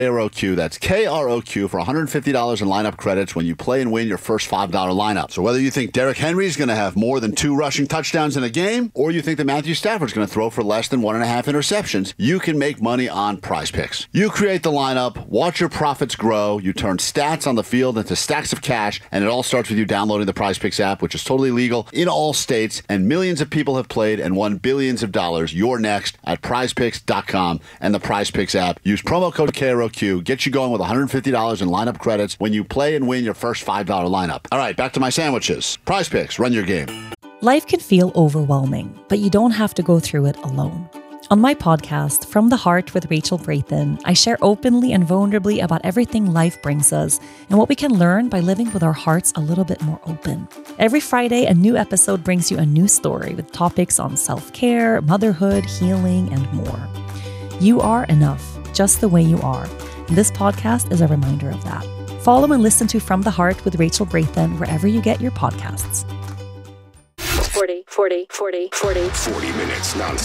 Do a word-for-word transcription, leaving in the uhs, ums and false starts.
K R O Q. That's K R O Q for one hundred fifty dollars in lineup credits when you play and win your first five dollar lineup. So whether you think Derrick Henry is going to have more than two rushing touchdowns in a game, or you think that Matthew Stafford's going to throw for less than one and a half interceptions, you can make money on Prize Picks. You create the lineup, watch your profits grow, you turn stats on the field into stacks of cash, and it all starts with you downloading the Prize Picks app, which is totally legal in all states, and millions of people have played and won billions of dollars. You're next at prize picks dot com and the Prize Picks app. Use promo code K R O Q. Get you going with one hundred fifty dollars in lineup credits when you play and win your first five dollar lineup. All right, back to my sandwiches. Prize Picks, run your game. Life can feel overwhelming, but you don't have to go through it alone. On my podcast, From the Heart with Rachel Brathen, I share openly and vulnerably about everything life brings us and what we can learn by living with our hearts a little bit more open. Every Friday, a new episode brings you a new story with topics on self-care, motherhood, healing, and more. You are enough, just the way you are. And this podcast is a reminder of that. Follow and listen to From the Heart with Rachel Brathen wherever you get your podcasts. forty, forty, forty, forty. forty minutes non